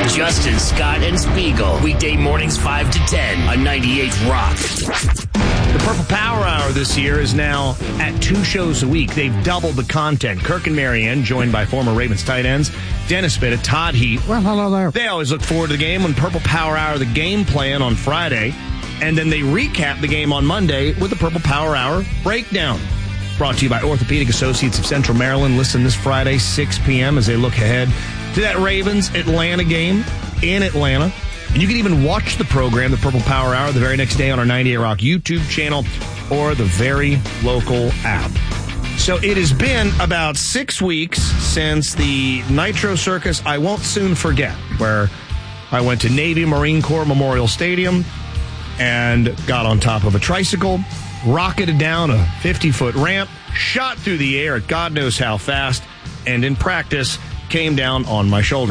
Justin, Scott, and Spiegel. Weekday mornings 5 to 10 on 98 Rock. The Purple Power Hour this year is now at 2 shows a week. They've doubled the content. Kirk and Marianne, joined by former Ravens tight ends Dennis Bitta, Todd Heat. Well, hello there. They always look forward to the game on Purple Power Hour, the game plan on Friday. And then they recap the game on Monday with the Purple Power Hour breakdown. Brought to you by Orthopedic Associates of Central Maryland. Listen this Friday, 6 p.m. as they look ahead to that Ravens-Atlanta game in Atlanta. And you can even watch the program, the Purple Power Hour, the very next day on our 98 Rock YouTube channel or the very local app. So it has been about 6 weeks since the Nitro Circus I Won't Soon Forget, where I went to Navy Marine Corps Memorial Stadium and got on top of a tricycle, rocketed down a 50-foot ramp, shot through the air at God knows how fast, and in practice came down on my shoulder.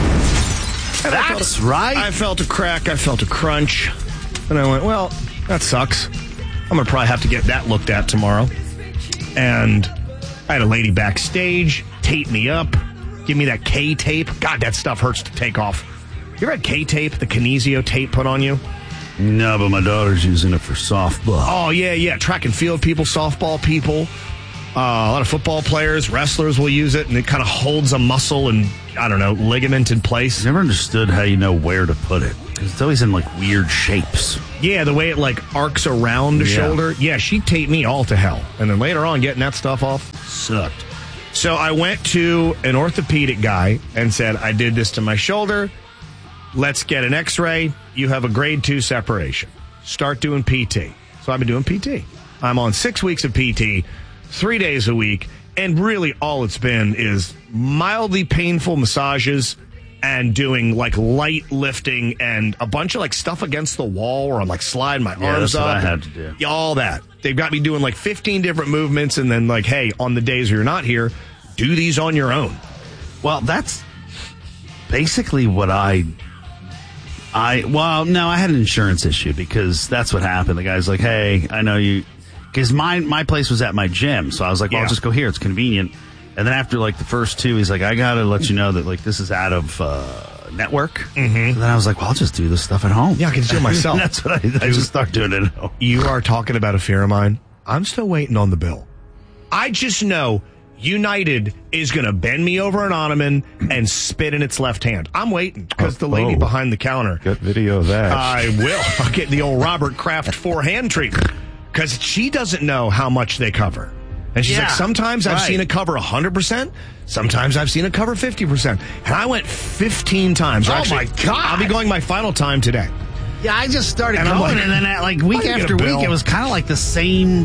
That's right. I felt a crack. I felt a crunch. And I went, well, that sucks. I'm going to probably have to get that looked at tomorrow. And I had a lady backstage tape me up, give me that K-tape. God, that stuff hurts to take off. You ever had K-tape, the Kinesio tape put on you? No, but my daughter's using it for softball. Oh, yeah. Track and field people, softball people. A lot of football players, wrestlers will use it, and it kind of holds a muscle and, I don't know, ligament in place. I never understood how you know where to put it. It's always in, like, weird shapes. Yeah, the way it, like, arcs around the shoulder. Yeah, she taped me all to hell. And then later on, getting that stuff off sucked. So I went to an orthopedic guy and said, I did this to my shoulder. Let's get an x-ray. You have a grade 2 separation. Start doing PT. So I've been doing PT. I'm on 6 weeks of PT, 3 days a week, and really all it's been is mildly painful massages and doing like light lifting and a bunch of like stuff against the wall where I'm like sliding my arms that's up. what I had to do. Yeah, all that. They've got me doing like 15 different movements and then like, hey, on the days where you're not here, do these on your own. Well, that's basically what I had an insurance issue because that's what happened. The guy's like, hey, I know you, because my place was at my gym. So I was like, well, I'll just go here. It's convenient. And then after like the first 2, he's like, I got to let you know that like this is out of network. Mm-hmm. And then I was like, well, I'll just do this stuff at home. Yeah, I can do it myself. That's what I just start doing it at home. You are talking about a fear of mine. I'm still waiting on the bill. I just know United is going to bend me over an ottoman and spit in its left hand. I'm waiting because the lady behind the counter. Get video of that. I will. I'll get the old Robert Kraft 4-hand treatment because she doesn't know how much they cover. And she's like, sometimes I've seen it cover 100%. Sometimes I've seen it cover 50%. And I went 15 times. Oh, my God. I'll be going my final time today. Yeah, I just started And I'm going, like, and then like week after week, it was kind of like the same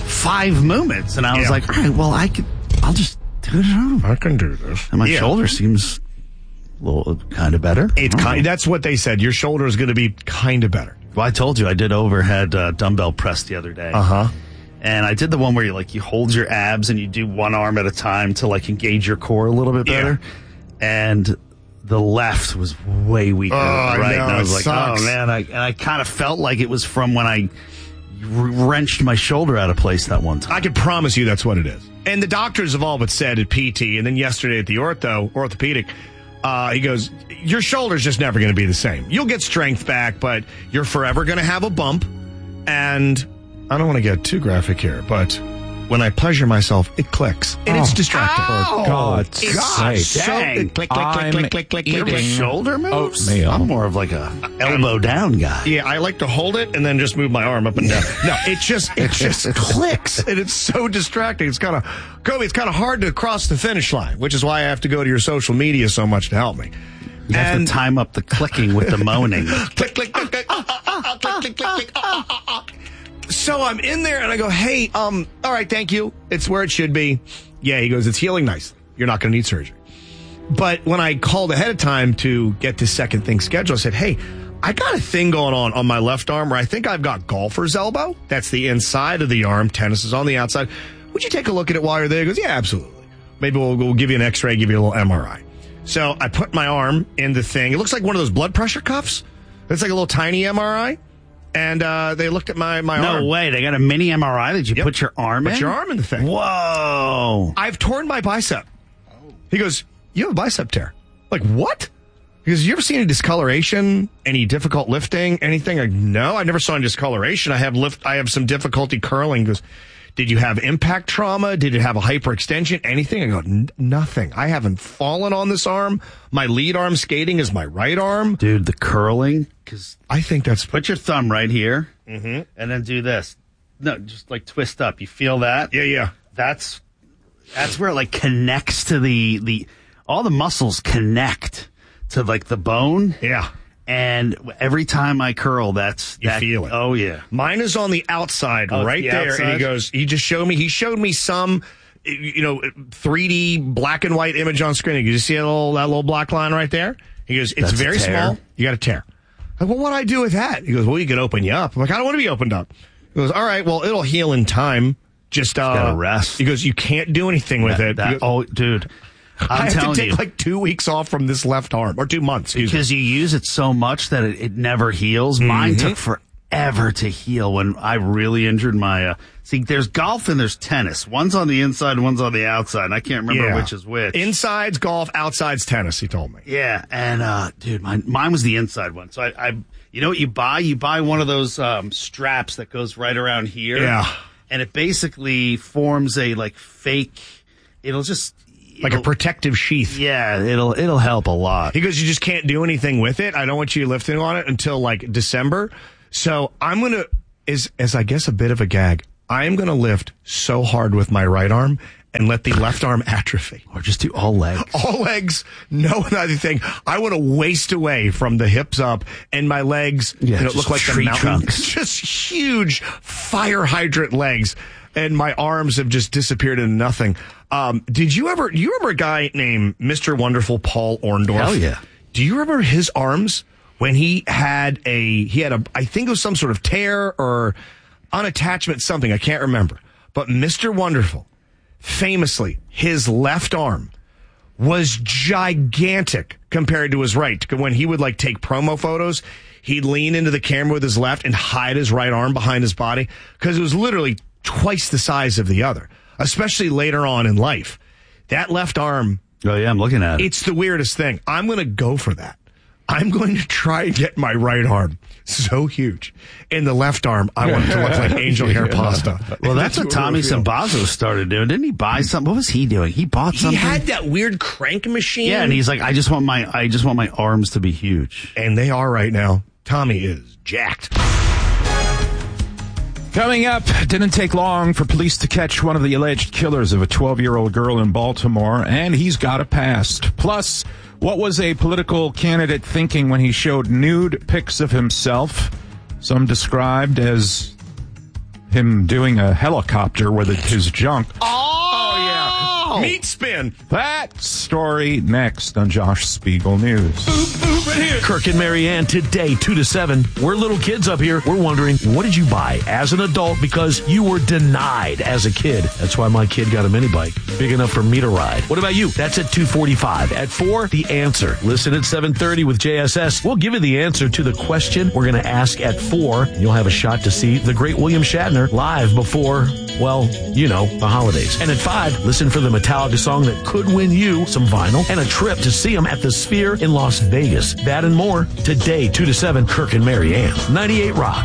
5 movements. And I was like, all right, well, I'll just do it at home. I can do this. And my shoulder seems a little kind of better. It's that's what they said. Your shoulder is going to be kind of better. Well, I told you I did overhead dumbbell press the other day. And I did the one where you hold your abs and you do one arm at a time to like engage your core a little bit better. And the left was way weaker than the right. And I was like, oh man, I kind of felt like it was from when I wrenched my shoulder out of place that one time. I can promise you that's what it is. And the doctors have all but said at PT, and then yesterday at the orthopedic, he goes, your shoulder's just never going to be the same. You'll get strength back, but you're forever going to have a bump. And I don't want to get too graphic here, but when I pleasure myself, it clicks. And it's distracting. For God's sake. Dang. Click. Your shoulder moves? Oatmeal. I'm more of like a elbow down guy. Yeah, I like to hold it and then just move my arm up and down. No, it just clicks, and it's so distracting. It's kind of hard to cross the finish line, which is why I have to go to your social media so much to help me. You have to time up the clicking with the moaning. Click. So I'm in there and I go, hey, all right, thank you. It's where it should be. Yeah, he goes, it's healing nicely. You're not going to need surgery. But when I called ahead of time to get this second thing scheduled, I said, hey, I got a thing going on my left arm where I think I've got golfer's elbow. That's the inside of the arm. Tennis is on the outside. Would you take a look at it while you're there? He goes, yeah, absolutely. Maybe we'll give you an x-ray, give you a little MRI. So I put my arm in the thing. It looks like one of those blood pressure cuffs. It's like a little tiny MRI. And they looked at my arm. No way. They got a mini MRI that you put your arm in? Put your arm in the thing. Whoa. I've torn my bicep. He goes, you have a bicep tear. Like, what? Because you ever seen any discoloration, any difficult lifting, anything? Like, no, I never saw any discoloration. I have some difficulty curling. Because did you have impact trauma? Did it have a hyperextension? Anything? I go, nothing. I haven't fallen on this arm. My lead arm skating is my right arm. Dude, the curling, because I think that's... Put your thumb right here, and then do this. No, just like twist up. You feel that? Yeah. That's where it like connects to the all the muscles connect to like the bone. Yeah. And every time I curl, you feel it. Oh yeah. Mine is on the outside, right the there. outside? And he showed me some, 3D black and white image on screen. You just see that little black line right there? He goes, it's That's a very tear? small. You got a tear. I'm like, well, what do I do with that? He goes, well, you could open you up. I'm like, I don't want to be opened up. He goes, all right, well, it'll heal in time. Just gotta rest. He goes, you can't do anything with it. Dude. I have to take like 2 weeks off from this left arm, or 2 months. Because you use it so much that it never heals. Mine took forever to heal when I really injured my... see, there's golf and there's tennis. One's on the inside and one's on the outside, and I can't remember which is which. Inside's golf, outside's tennis, he told me. Yeah, and dude, mine was the inside one. So I you know what you buy? You buy one of those straps that goes right around here. Yeah. And it basically forms a like fake... It'll just... Like a protective sheath. Yeah, it'll help a lot. He goes, you just can't do anything with it. I don't want you lifting on it until like December. So I'm going to, as I guess a bit of a gag, I am going to lift so hard with my right arm and let the left arm atrophy. Or just do all legs. All legs, no other thing. I want to waste away from the hips up, and my legs look like tree the mountain. trunks. Just huge fire hydrant legs. And my arms have just disappeared into nothing. Do you remember a guy named Mr. Wonderful Paul Orndorff? Hell yeah. Do you remember his arms when he had I think it was some sort of tear or unattachment, something, I can't remember. But Mr. Wonderful, famously, his left arm was gigantic compared to his right. When he would like take promo photos, he'd lean into the camera with his left and hide his right arm behind his body because it was literally twice the size of the other, especially later on in life. That left arm. Oh, yeah, I'm looking at it. It's the weirdest thing. I'm going to go for that. I'm going to try and get my right arm so huge. In the left arm, I want it to look like angel hair pasta. Well, that's what Tommy Sambazo started doing. Didn't he buy something? What was he doing? He bought something. He had that weird crank machine. Yeah, and he's like, I just want my arms to be huge. And they are right now. Tommy is jacked. Coming up, didn't take long for police to catch one of the alleged killers of a 12-year-old girl in Baltimore, and he's got a past. Plus, what was a political candidate thinking when he showed nude pics of himself? Some described as him doing a helicopter with his junk. Oh, yeah. Meat spin. That story next on Josh Spiegel News. Right here. Kirk and Marianne today, 2 to 7. We're little kids up here. We're wondering, what did you buy as an adult because you were denied as a kid? That's why my kid got a mini bike, big enough for me to ride. What about you? That's at 2:45. At 4, the answer. Listen at 7:30 with JSS. We'll give you the answer to the question we're going to ask at 4. You'll have a shot to see the great William Shatner live before, well, the holidays. And at 5, listen for the Metallica song that could win you some vinyl and a trip to see them at the Sphere in Las Vegas. That and more today, 2 to 7, Kirk and Marianne, 98 Rock.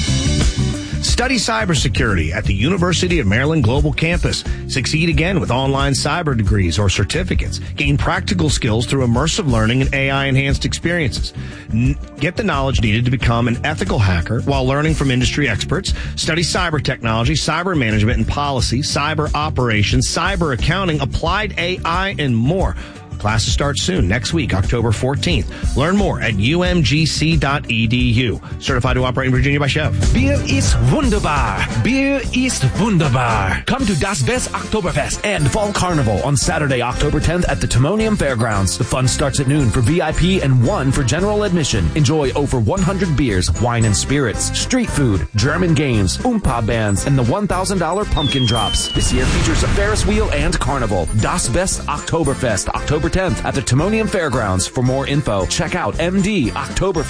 Study cybersecurity at the University of Maryland Global Campus. Succeed again with online cyber degrees or certificates. Gain practical skills through immersive learning and AI-enhanced experiences. Get the knowledge needed to become an ethical hacker while learning from industry experts. Study cyber technology, cyber management and policy, cyber operations, cyber accounting, applied AI, and more. Classes start soon, next week, October 14th. Learn more at umgc.edu. Certified to operate in Virginia by Chev. Bier ist wunderbar. Bier ist wunderbar. Come to Das Best Oktoberfest and Fall Carnival on Saturday, October 10th at the Timonium Fairgrounds. The fun starts at noon for VIP and 1 for general admission. Enjoy over 100 beers, wine and spirits, street food, German games, Oompa bands, and the $1,000 pumpkin drops. This year features a Ferris wheel and carnival. Das Best Oktoberfest, October 10th at the Timonium Fairgrounds. For more info, check out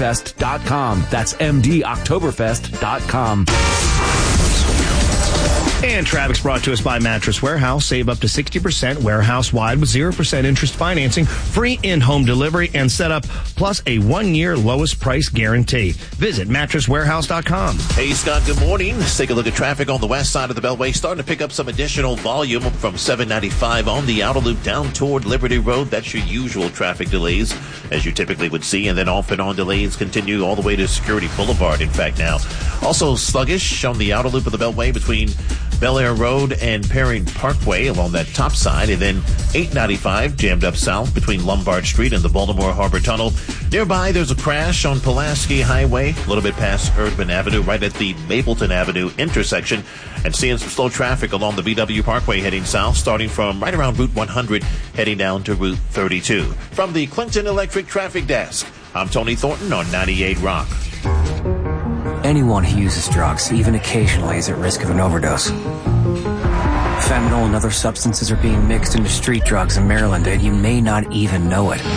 mdoktoberfest.com. That's mdoktoberfest.com. And traffic's brought to us by Mattress Warehouse. Save up to 60% warehouse-wide with 0% interest financing, free in-home delivery and setup, plus a 1-year lowest price guarantee. Visit mattresswarehouse.com. Hey, Scott, good morning. Let's take a look at traffic on the west side of the Beltway. Starting to pick up some additional volume from 795 on the outer loop down toward Liberty Road. That's your usual traffic delays, as you typically would see. And then off and on delays continue all the way to Security Boulevard, in fact, now. Also sluggish on the outer loop of the Beltway between Bel Air Road and Perry Parkway along that top side. And then 895 jammed up south between Lombard Street and the Baltimore Harbor Tunnel. Nearby, there's a crash on Pulaski Highway, a little bit past Erdman Avenue, right at the Mapleton Avenue intersection. And seeing some slow traffic along the BW Parkway heading south, starting from right around Route 100, heading down to Route 32. From the Clinton Electric Traffic Desk, I'm Tony Thornton on 98 Rock. Anyone who uses drugs, even occasionally, is at risk of an overdose. Fentanyl and other substances are being mixed into street drugs in Maryland, and you may not even know it.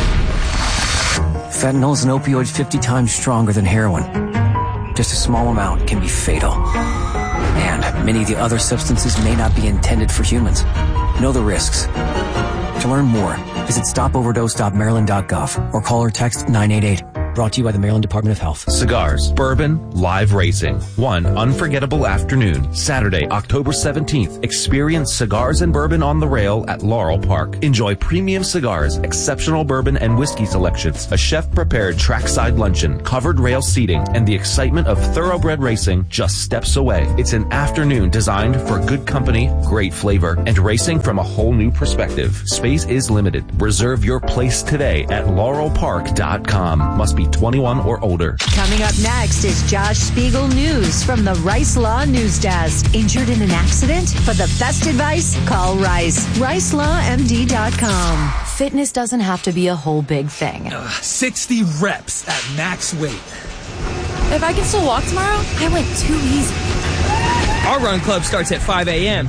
Fentanyl is an opioid 50 times stronger than heroin. Just a small amount can be fatal. And many of the other substances may not be intended for humans. Know the risks. To learn more, visit stopoverdose.maryland.gov or call or text 988. Brought to you by the Maryland Department of Health. Cigars, bourbon, live racing. One unforgettable afternoon, Saturday, October 17th. Experience cigars and bourbon on the rail at Laurel Park. Enjoy premium cigars, exceptional bourbon and whiskey selections, a chef-prepared trackside luncheon, covered rail seating, and the excitement of thoroughbred racing just steps away. It's an afternoon designed for good company, great flavor, and racing from a whole new perspective. Space is limited. Reserve your place today at laurelpark.com. Must be 21 or older. Coming up next is Josh Spiegel News from the Rice Law News Desk. Injured in an accident? For the best advice, call Rice. RiceLawMD.com. Fitness doesn't have to be a whole big thing. 60 reps at max weight. If I can still walk tomorrow, I went too easy. Our run club starts at 5 a.m.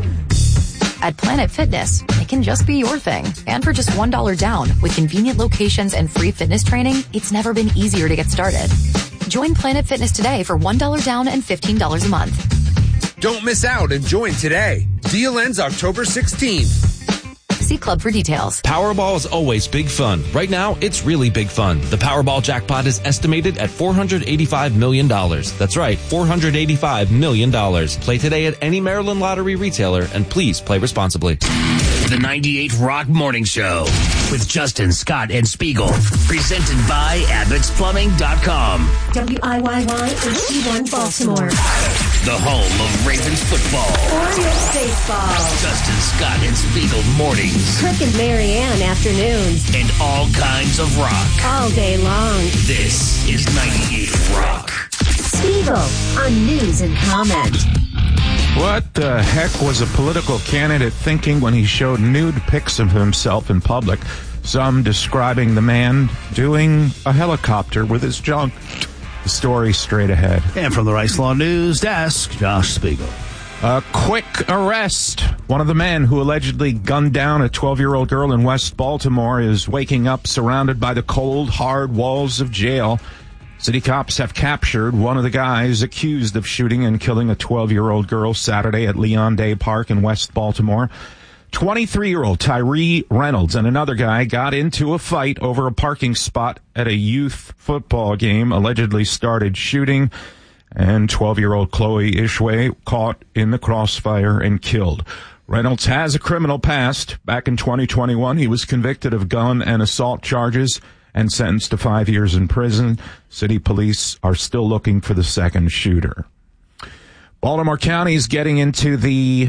At Planet Fitness, it can just be your thing. And for just $1 down, with convenient locations and free fitness training, it's never been easier to get started. Join Planet Fitness today for $1 down and $15 a month. Don't miss out and join today. Deal ends October 16th. See Club for details. Powerball is always big fun. Right now, it's really big fun. The Powerball jackpot is estimated at $485 million. That's right, $485 million. Play today at any Maryland Lottery retailer, and please play responsibly. The 98 Rock Morning Show with Justin, Scott, and Spiegel. Presented by Abbott'sPlumbing.com. WIYY HD1 Baltimore. The home of Ravens football. Orioles baseball. Justin, Scott, and Spiegel mornings. Kirk and Marianne afternoons. And all kinds of rock. All day long. This is 98 Rock. Spiegel on News and Comment. What the heck was a political candidate thinking when he showed nude pics of himself in public? Some describing the man doing a helicopter with his junk. The story straight ahead. And from the Rice Law News Desk, Josh Spiegel. A quick arrest. One of the men who allegedly gunned down a 12-year-old girl in West Baltimore is waking up surrounded by the cold, hard walls of jail. City cops have captured one of the guys accused of shooting and killing a 12-year-old girl Saturday at Leon Day Park in West Baltimore. 23-year-old Tyree Reynolds and another guy got into a fight over a parking spot at a youth football game, allegedly started shooting, and 12-year-old Chloe Ishway caught in the crossfire and killed. Reynolds has a criminal past. Back in 2021, he was convicted of gun and assault charges and sentenced to 5 years in prison. City police are still looking for the second shooter. Baltimore County is getting into the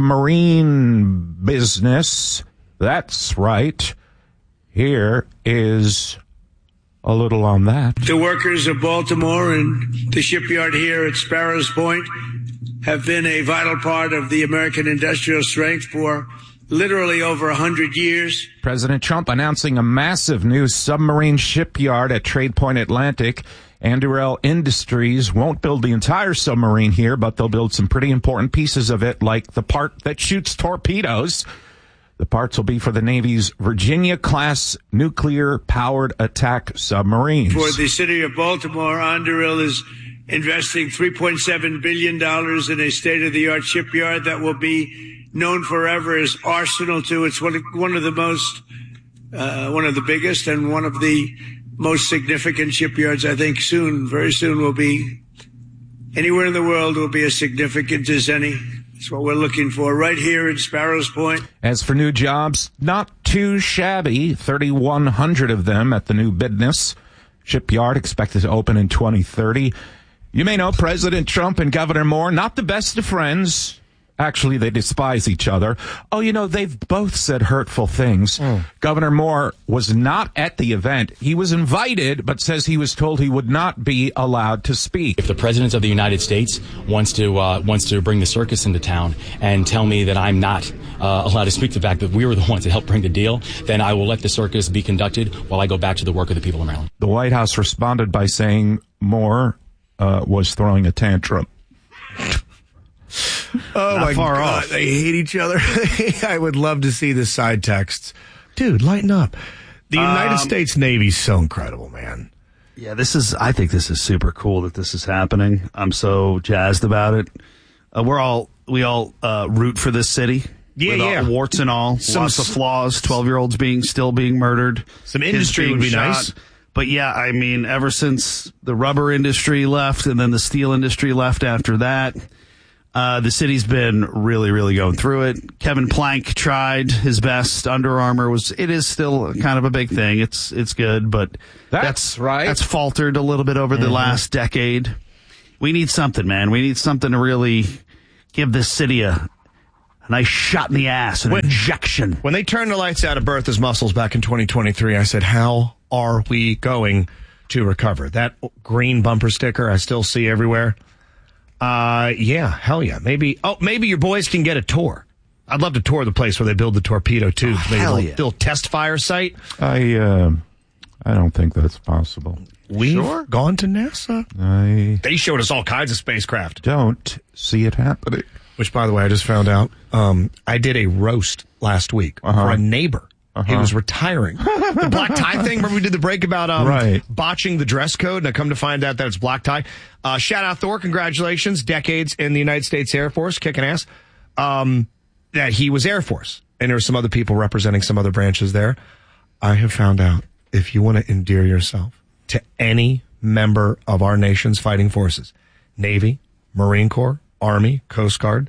submarine business. That's right. Here is a little on that. The workers of Baltimore and the shipyard here at Sparrows Point have been a vital part of the American industrial strength for literally over 100 years. President Trump announcing a massive new submarine shipyard at Trade Point Atlantic. Anduril Industries won't build the entire submarine here, but they'll build some pretty important pieces of it, like the part that shoots torpedoes. The parts will be for the Navy's Virginia-class nuclear-powered attack submarines. For the city of Baltimore, Anduril is investing $3.7 billion in a state-of-the-art shipyard that will be known forever as Arsenal 2. It's one of the biggest and one of the most significant shipyards. I think very soon will be, anywhere in the world will be as significant as any. That's what we're looking for right here in Sparrows Point. As for new jobs, not too shabby. 3,100 of them at the new business shipyard expected to open in 2030. You may know President Trump and Governor Moore, not the best of friends. Actually, they despise each other. Oh, they've both said hurtful things. Governor Moore was not at the event. He was invited, but says he was told he would not be allowed to speak. If the President of the United States wants to bring the circus into town and tell me that I'm not allowed to speak to the fact that we were the ones that helped bring the deal, then I will let the circus be conducted while I go back to the work of the people of Maryland. The White House responded by saying Moore was throwing a tantrum. Oh, my God. They hate each other. I would love to see the side texts. Dude, lighten up. The United States Navy's so incredible, man. Yeah, I think this is super cool that this is happening. I'm so jazzed about it. We all root for this city. Yeah. Warts and all. Lots of flaws. 12-year-olds still being murdered. Some industry would be nice. But yeah, I mean, ever since the rubber industry left and then the steel industry left after that, the city's been really, really going through it. Kevin Plank tried his best. Under Armour it is still kind of a big thing. It's good, but that's right. That's faltered a little bit over the last decade. We need something, man. We need something to really give this city a nice shot in the ass, an injection. When they turned the lights out of Bertha's muscles back in 2023, I said, how are we going to recover? That green bumper sticker I still see everywhere. Yeah, hell yeah. Maybe your boys can get a tour. I'd love to tour the place where they build the torpedo tubes. They'll test fire site. I don't think that's possible. We've gone to NASA. They showed us all kinds of spacecraft. Don't see it happening. Which, by the way, I just found out. I did a roast last week for a neighbor. He was retiring. The black tie thing. Remember we did the break about botching the dress code, and I come to find out that it's black tie. Shout out Thor, congratulations, decades in the United States Air Force, kicking ass. That he was Air Force, and there were some other people representing some other branches there. I have found out if you want to endear yourself to any member of our nation's fighting forces, Navy, Marine Corps, Army, Coast Guard,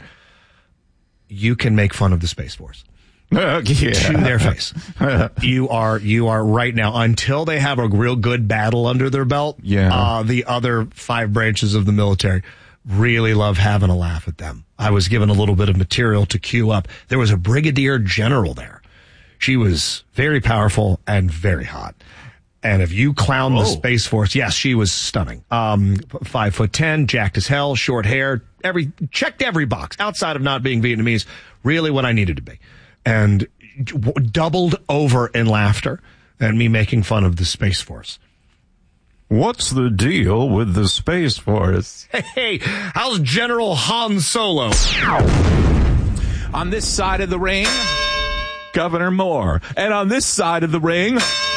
you can make fun of the Space Force. To their face. You are right now, until they have a real good battle under their belt. The other 5 branches of the military really love having a laugh at them. I was given a little bit of material to queue up. There was a brigadier general there. She was very powerful and very hot. And if you clown the Space Force, yes, she was stunning. 5'10", jacked as hell, short hair, checked every box outside of not being Vietnamese. Really what I needed to be. And doubled over in laughter and me making fun of the Space Force. What's the deal with the Space Force? Hey, how's General Han Solo? On this side of the ring, Governor Moore. And on this side of the ring,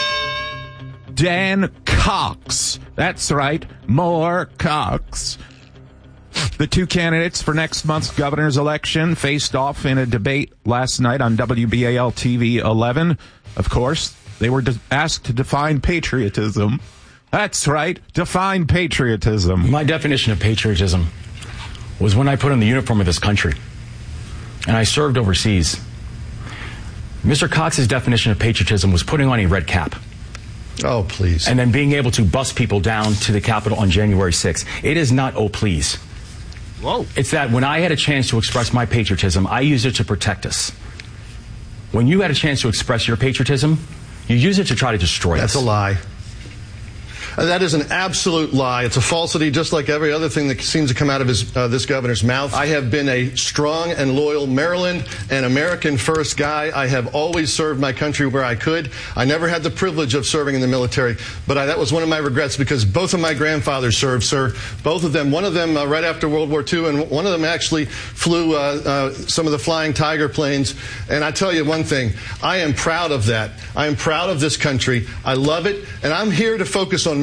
Dan Cox. That's right, Moore Cox. The two candidates for next month's governor's election faced off in a debate last night on WBAL TV 11. Of course, they were asked to define patriotism. That's right, define patriotism. My definition of patriotism was when I put on the uniform of this country and I served overseas. Mr. Cox's definition of patriotism was putting on a red cap. Oh, please. And then being able to bus people down to the Capitol on January 6th. It is not, oh, please. Whoa. It's that when I had a chance to express my patriotism, I used it to protect us. When you had a chance to express your patriotism, you use it to try to destroy us. That's a lie. That is an absolute lie. It's a falsity, just like every other thing that seems to come out of this governor's mouth. I have been a strong and loyal Maryland and American first guy. I have always served my country where I could. I never had the privilege of serving in the military, but that was one of my regrets because both of my grandfathers served, sir. Both of them. One of them right after World War II, and one of them actually flew some of the Flying Tiger planes. And I tell you one thing, I am proud of that. I am proud of this country. I love it, and I'm here to focus on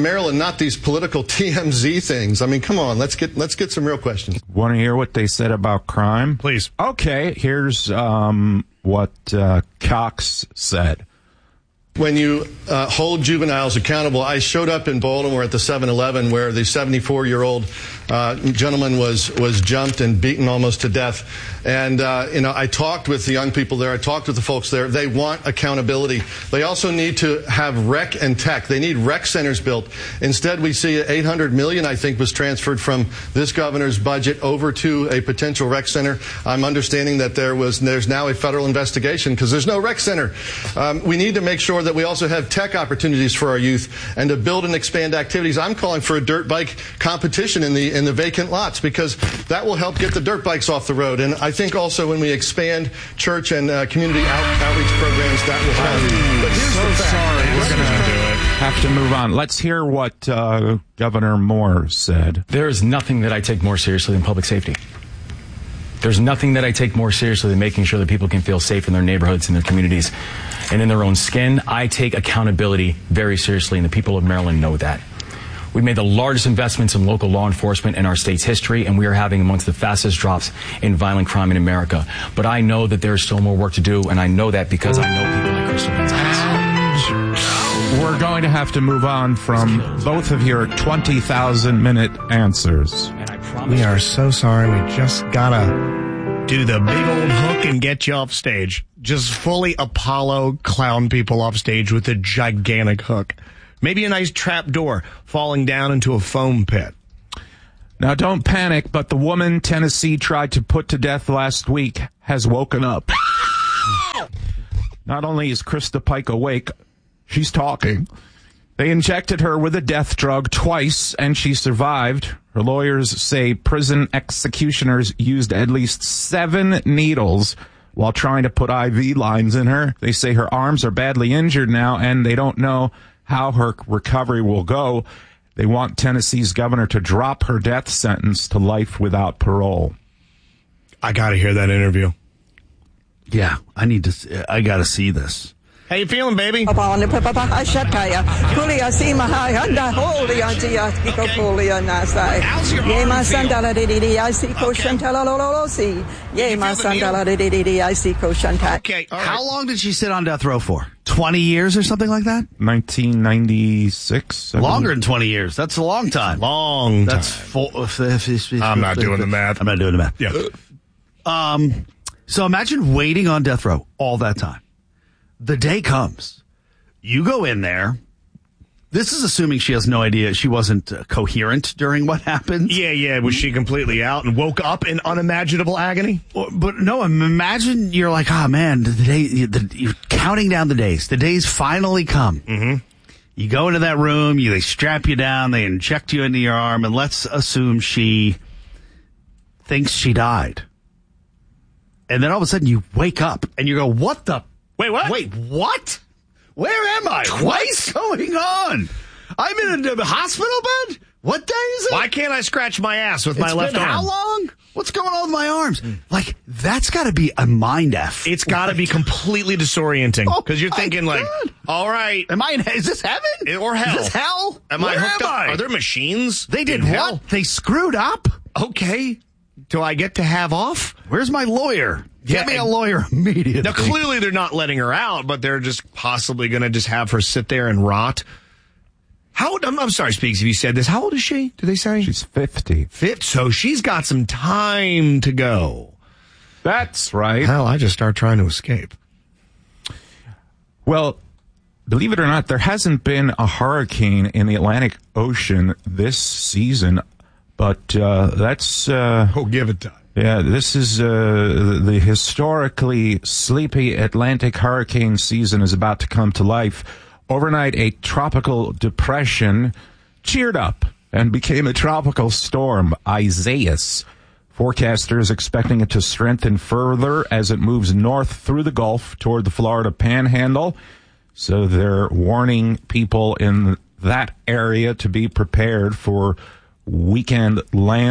Maryland, not these political TMZ things. I mean, come on, let's get some real questions. Want to hear what they said about crime? Please. Okay, here's what Cox said. When you hold juveniles accountable, I showed up in Baltimore at the 7-Eleven where the 74-year-old gentleman was jumped and beaten almost to death. And, I talked with the young people there. I talked with the folks there. They want accountability. They also need to have rec and tech. They need rec centers built. Instead, we see $800 million, I think, was transferred from this governor's budget over to a potential rec center. I'm understanding that there's now a federal investigation because there's no rec center. We need to make sure that we also have tech opportunities for our youth and to build and expand activities. I'm calling for a dirt bike competition in the vacant lots because that will help get the dirt bikes off the road. And I think also when we expand church and community outreach programs, that will help. But here's the fact. Sorry, we're going to have to move on. Let's hear what Governor Moore said. There is nothing that I take more seriously than public safety. There's nothing that I take more seriously than making sure that people can feel safe in their neighborhoods, in their communities, and in their own skin. I take accountability very seriously, and the people of Maryland know that. We've made the largest investments in local law enforcement in our state's history, and we are having amongst the fastest drops in violent crime in America. But I know that there's still more work to do, and I know that because I know people like Crystal Gonzalez. We're going to have to move on from both of your 20,000-minute answers. We are so sorry. We just gotta do the big old hook and get you off stage. Just fully Apollo clown people off stage with a gigantic hook. Maybe a nice trap door falling down into a foam pit. Now, don't panic, but the woman Tennessee tried to put to death last week has woken up. Not only is Krista Pike awake, she's talking. They injected her with a death drug twice, and she survived. Her lawyers say prison executioners used at least 7 needles while trying to put IV lines in her. They say her arms are badly injured now, and they don't know how her recovery will go. They want Tennessee's governor to drop her death sentence to life without parole. I got to hear that interview. Yeah, I got to see this. How you feeling, baby? Okay, how long did she sit on death row for? 20 years or something like that? 1996. Longer than 20 years. That's a long time. I'm not doing the math. I'm not doing the math. Yeah. So imagine waiting on death row all that time. The day comes. You go in there. This is assuming she has no idea. She wasn't coherent during what happened. Yeah. Was she completely out and woke up in unimaginable agony? But no, imagine you're like, oh man, you're counting down the days. The days finally come. Mm-hmm. You go into that room, they strap you down, they inject you into your arm, and let's assume she thinks she died. And then all of a sudden you wake up and you go, what the? Wait, what? Wait, what? Where am I? Twice? What's going on? I'm in a hospital bed? What day is it? Why can't I scratch my ass with my left arm? How long? What's going on with my arms? Like, that's got to be a mind F. It's got to be completely disorienting. Because you're thinking like, all right. Is this heaven? Or hell? Is this hell? Am I hooked up? Are there machines? They did in what? Hell? They screwed up? Okay. Do I get to have off? Where's my lawyer? Get me a lawyer immediately. Now, clearly they're not letting her out, but they're just possibly going to just have her sit there and rot. I'm sorry, Speaks, if you said this. How old is she? Did they say? She's 50. So she's got some time to go. That's right. Hell, I just start trying to escape. Well, believe it or not, there hasn't been a hurricane in the Atlantic Ocean this season, but that's... give it time. Yeah, this is the historically sleepy Atlantic hurricane season is about to come to life. Overnight, a tropical depression cheered up and became a tropical storm, Isaias. Forecasters expecting it to strengthen further as it moves north through the Gulf toward the Florida Panhandle. So they're warning people in that area to be prepared for weekend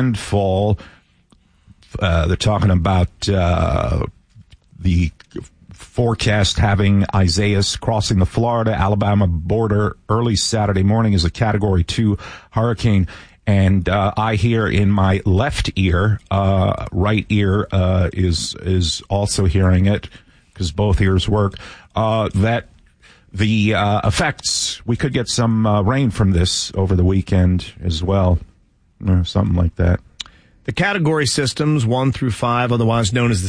landfall. They're talking about the forecast having Isaias crossing the Florida-Alabama border early Saturday morning as a Category 2 hurricane. And I hear in my left ear, right ear is also hearing it, because both ears work, that the effects, we could get some rain from this over the weekend as well, or something like that. The category systems 1 through 5, otherwise known as the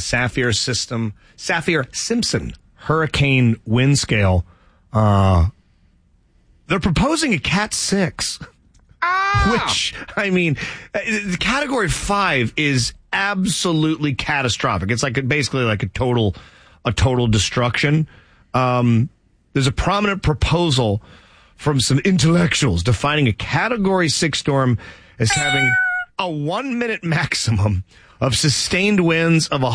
Saffir-Simpson hurricane wind scale, they're proposing a Cat 6. Which, I mean, the category 5 is absolutely catastrophic. It's like basically like a total destruction. There's a prominent proposal from some intellectuals defining a category 6 storm as having a 1-minute maximum of sustained winds of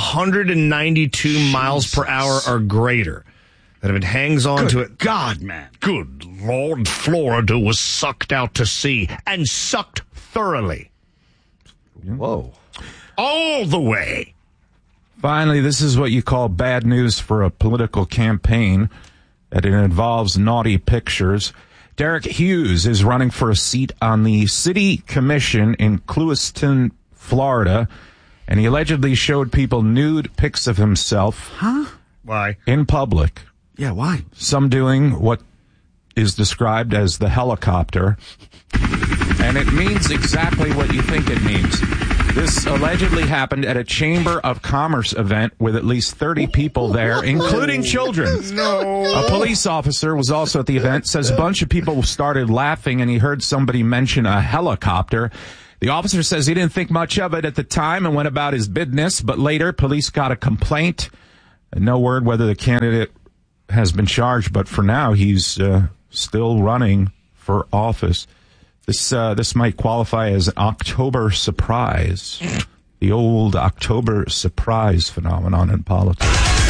192 miles per hour or greater. That if it hangs on to it. God, man. Good Lord, Florida was sucked out to sea and sucked thoroughly. Whoa. All the way. Finally, this is what you call bad news for a political campaign, that it involves naughty pictures. Derek Hughes is running for a seat on the city commission in Clewiston, Florida, and he allegedly showed people nude pics of himself. Why? In public. Yeah, why? Some doing what is described as the helicopter. And it means exactly what you think it means. This allegedly happened at a Chamber of Commerce event with at least 30 people there, including children. No. A police officer was also at the event, says a bunch of people started laughing and he heard somebody mention a helicopter. The officer says he didn't think much of it at the time and went about his business, but later police got a complaint. No word whether the candidate has been charged, but for now he's still running for office. This might qualify as an October surprise, the old October surprise phenomenon in politics.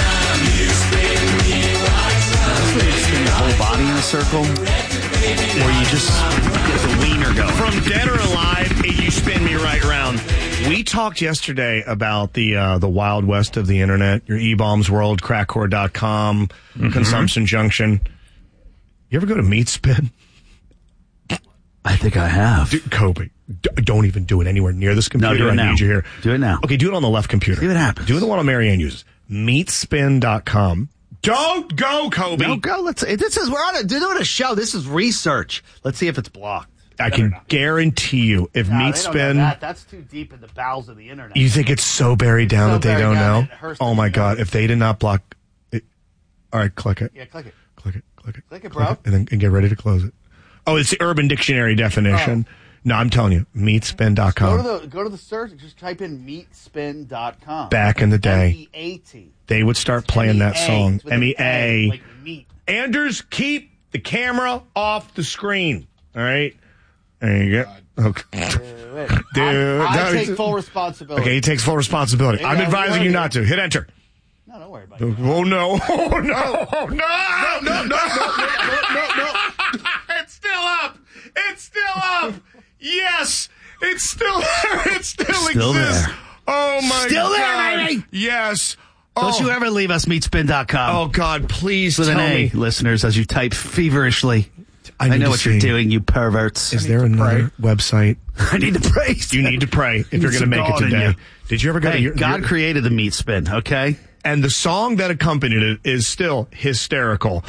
Spin your whole body in a circle, or you just get the wiener going. From Dead or Alive, you spin me right round. We talked yesterday about the Wild West of the internet, your eBaum's World, crackcore.com, Consumption Junction. You ever go to MeatSpin? I think I have. Kobe, don't even do it anywhere near this computer. No, do it now. I need you here. Do it now. Okay, do it on the left computer. See what happens. Do the one on Marianne uses. Meatspin.com. Don't go, Kobe. Don't go. We're doing a show. This is research. Let's see if it's blocked. I can guarantee you, if Meatspin... That's too deep in the bowels of the internet. You think it's so buried down that they don't know? Oh, my God. If they did not block it... All right, click it. Yeah, click it. Click it, click it. Click it, bro. And get ready to close it. Oh, it's the Urban Dictionary definition. Oh. No, I'm telling you, meatspin.com. Go to the search and just type in meatspin.com. Back in the day, M-E-A-T. they would start playing that song. M-E-A. M-E-A. Like meat. Anders, keep the camera off the screen. All right? There you go. Okay. Dude, I take full responsibility. Okay, he takes full responsibility. I'm advising you not to. Hit enter. No, don't worry about it. Oh, no. Oh, no. Oh, no. No. It's still up. It's still up. Yes. It's still there. It still exists. There. Oh, my God. Still there, baby. Yes. Don't you ever leave us, meatspin.com. Oh, God, please with tell an A, me. Listeners, as you type feverishly. I know what you're doing, you perverts. Is there another website? I need to pray. You need to pray if you're going to make it today. Did you ever go to God created the meat spin, okay? And the song that accompanied it is still hysterical.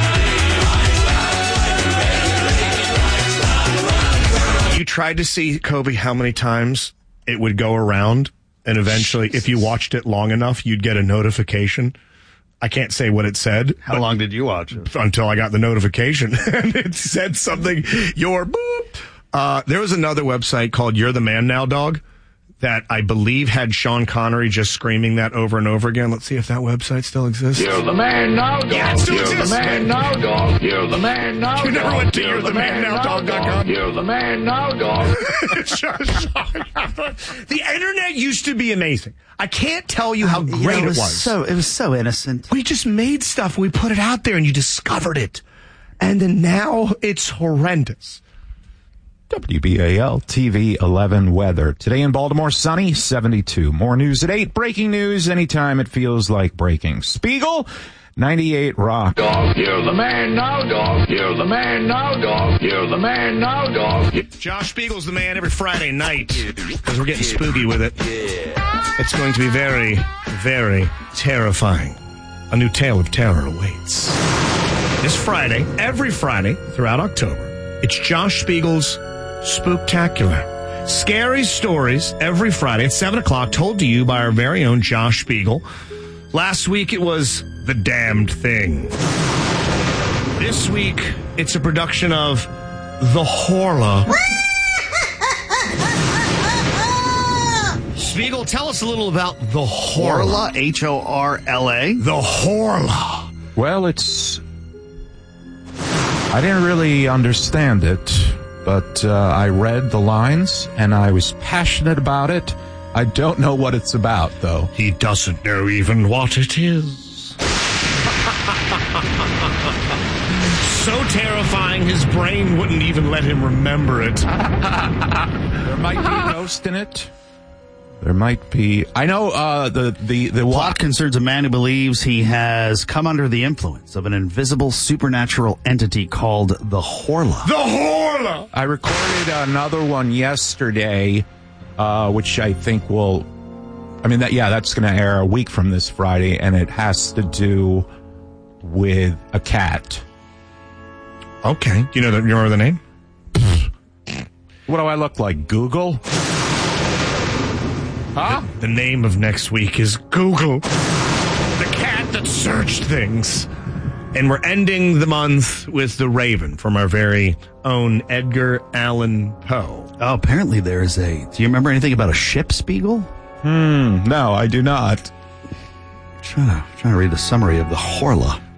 You tried to see, Kobe, how many times it would go around, and eventually, if you watched it long enough, you'd get a notification. I can't say what it said. How long did you watch it? Until I got the notification. And it said something, your boop. There was another website called You're the Man Now, Dog, that I believe had Sean Connery just screaming that over and over again. Let's see if that website still exists. You're the man now, dog. Yeah, it still exists. You're the man now, dog. You're the man now, dog. You never went to You're the Man Now, dog.com. You're the man now, dog. The internet used to be amazing. I can't tell you how great it was. It was so innocent. We just made stuff. We put it out there and you discovered it. And then now it's horrendous. WBAL TV 11 weather. Today in Baltimore, sunny, 72. More news at 8. Breaking news anytime it feels like breaking. Spiegel, 98 Rock. Dog, you're the man now, dog. You're the man now, dog. You're the man now, dog. Josh Spiegel's the man every Friday night because we're getting spooky with it. It's going to be very, very terrifying. A new tale of terror awaits. This Friday, every Friday throughout October, it's Josh Spiegel's Spooktacular. Scary stories every Friday at 7 o'clock, told to you by our very own Josh Spiegel. Last week it was The Damned Thing. This week it's a production of The Horla. Spiegel, tell us a little about The Horla. Horla? The Horla. Well, I didn't really understand it, but I read the lines and I was passionate about it. I don't know what it's about, though. He doesn't know even what it is. So terrifying, his brain wouldn't even let him remember it. There might be a ghost in it. There might be. I know the plot concerns a man who believes he has come under the influence of an invisible supernatural entity called the Horla. The Horla! I recorded another one yesterday, which I think will. I mean, that's going to air a week from this Friday, and it has to do with a cat. Okay. Do you remember the name? What do I look like? Google? Huh? The name of next week is Google. The cat that searched things. And we're ending the month with The Raven from our very own Edgar Allan Poe. Oh, apparently there's do you remember anything about a ship, Spiegel? No, I do not. Trying to read the summary of the Horla.